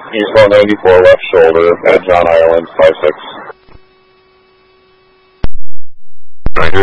Eastbound 94, left shoulder, at John Island, 5-6.